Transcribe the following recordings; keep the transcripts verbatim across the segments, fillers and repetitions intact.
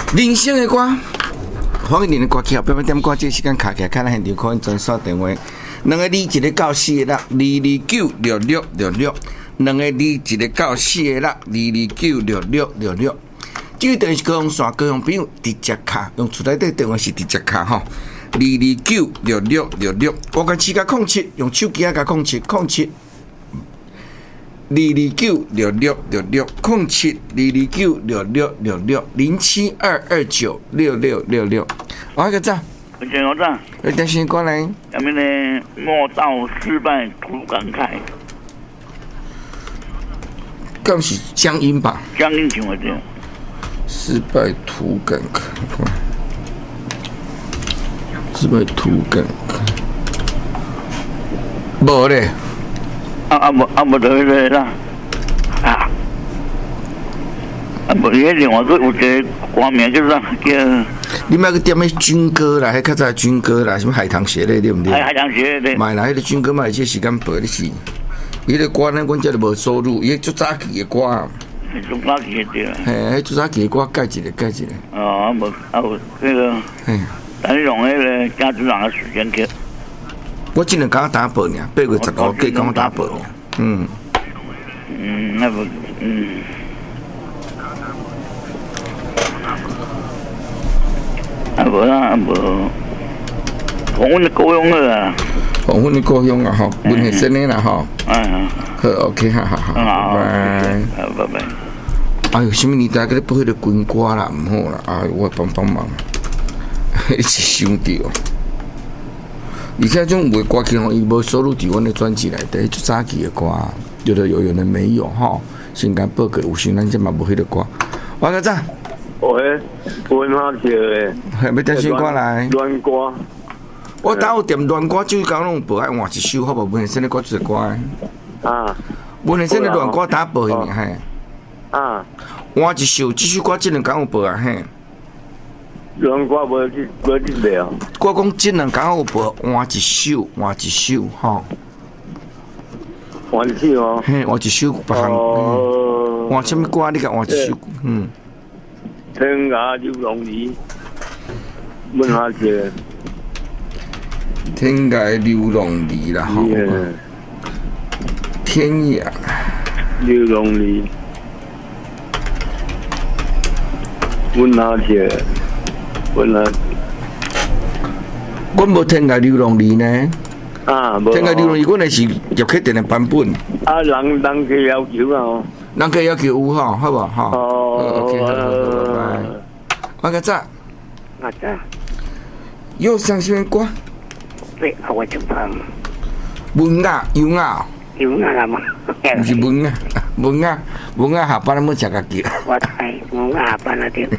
人生的歌，黄一年的歌曲，表妹点歌，这时间卡起来，看咱现场可以专线电话，两个二一个九四个六，二二九六六六六，两个二一个九四个六，二二九六六六六。这个电是高雄线高雄朋友直接卡，用厝内底电话是直接卡吼，二二九六六六六，我甲七加空七，用手机啊加空七空七。二二九六六六六空七二二九六六六六零七二二九六六六六，我一个赞， 我先我赞， 有点先过来。 下面呢，莫道失败图感慨， 刚是江阴吧？ 江阴情我这样， 失败图感慨，失败图感慨，无咧。 啊啊无啊无得个啦，啊啊无迄另外个有一个歌名叫啥叫？ 你买个点迄军歌啦，迄较早军歌啦，什么海棠鞋咧，对毋对？ 海海棠鞋对。 买啦，迄个军歌嘛，这时间播的是，伊个歌呢，阮遮就无收入，伊足早期的歌啊。 足早期的对啦。 嘿，迄足早期的歌改一个，改一个。 哦，啊无啊有那个， 嘿， 咱用迄个家主人的时间曲。 我只能讲打报呢，八月十五计讲打报呢。嗯。 嗯，那不，嗯。啊无啦，啊无。黄昏的故乡啊。 黄昏的故乡啊，吼，文学生的啦，吼。 嗯。 好 ，OK， 哈哈哈。 好， 拜拜。 好，拜拜。 哎呦，什么年代嗰啲播迄个军歌啦，唔好啦，哎，我帮帮忙，一直想到。而且种有歌曲吼，伊无收录伫阮的专辑内底，就早期的歌，有的有，有的没有吼。新加坡个有时咱这嘛无迄个歌。我个赞。 喂，文化节诶。 系要点新歌来？ 乱歌。 我打有点乱歌，就讲拢播爱换一首，好无？文先生的歌就是歌。 啊。 文先生的乱歌打播去呢，嘿。 啊。 换一首，这首歌只两讲有播啊，嘿。 乱歌无去无去卖啊！ 我讲这两讲有播换一首，换一首吼。 换一首哦。 嘿，换一首别项。哦。换什么歌？你甲换一首？嗯。 天涯流浪里，问下姐。 天涯流浪里啦，吼。天涯流浪里，问下姐。阮啊， 阮无天涯流浪里呢。 啊，无。 天涯流浪里，阮那是叶克定的版本。 啊，人人去要求啊。 人家要求有吼，好无吼？ 哦。 OK， 好，好，拜拜。我个咋？ 我咋？ 又唱什么歌？ 对，我就唱。 文雅，优雅。 优雅嘛？ 不是文雅，文雅，文雅下班了，要食个叫。 我猜，文雅下班了对。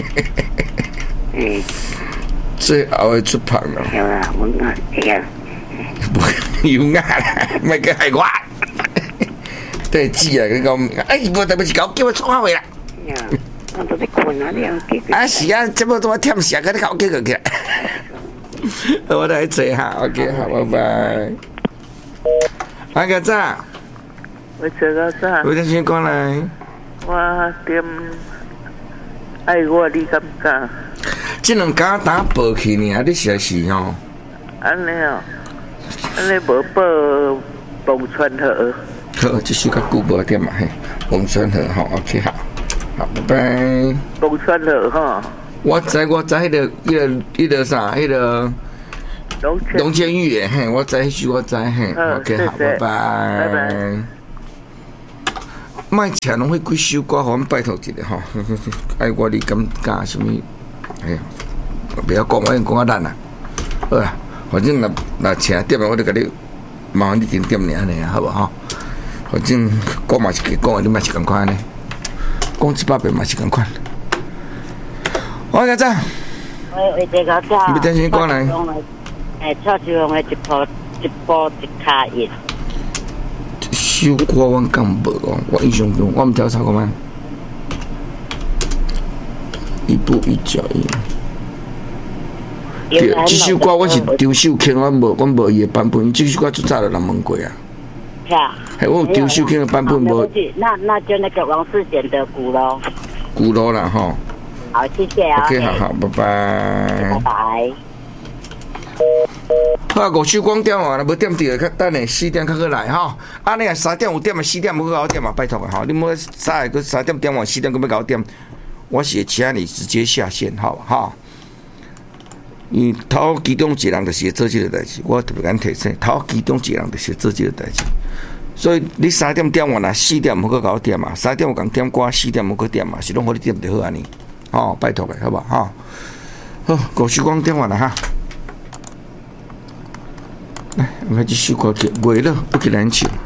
最后会出旁咯。 有啦，文雅，系啊。 优雅啦，咪叫系我。都系知啊，佢讲，哎，我特别是搞叫我创下位啦。 我都在困啊，你样啊是啊，这么多忝时啊，你搞叫佢去。我来坐下 ，OK， 好，拜拜。阿个咋？ 我这个咋？ 我先讲来。 我点爱我，你感觉？ 这两家打报去呢，你实在是吼。 安尼哦，安尼无报忘川河。 好，这首较久无点嘛嘿，忘川河吼 ，OK 好，好，拜拜。 忘川河哈。 我知我知迄个迄个迄个啥迄个。龙监狱诶，嘿，我知迄首我知嘿 ，OK 好，拜拜。拜拜。卖请拢迄几首歌，互阮拜托一下吼，爱我你感觉什么？哎呀，不要讲，我讲讲啊烂啦。好啦，反正若若请点啊，我就甲你麻烦你点点尔安尼啊，好无吼？反正讲嘛是讲，你嘛是共款安尼，讲一百遍嘛是共款。我个咋？ 我为这个咋？ 你点先讲来。 诶，蔡志雄的一步一步一卡印。 首歌我讲无哦，我印象中我唔调查过吗？一步一脚印。对，这首歌我是张秀卿，我无我无伊的版本，这首歌最早就人问过啊。 是啊。 系我有张秀卿的版本无？ 那那就那个王世坚的鼓楼。 鼓楼啦吼。 好，谢谢啊。 OK， 好好，拜拜。 拜拜。 好啊，五收光点啊，若无点着，较等下四点较过来吼。啊，你若三点有点啊，四点要甲我点啊，拜托啊，吼，你莫三个三点点完，四点佫要甲我点，我是会请你直接下线，好不好？因为头其中一个人就是会做即个代志，我特别敢提醒，头其中一个人就是会做即个代志。所以你三点点完啦，四点要阁甲我点嘛，三点有共点歌，四点要阁点嘛，是拢互你点就好安尼，吼，拜托诶，好不好？好，五收光点完啦哈。来，我们继续歌曲，为了不给人唱。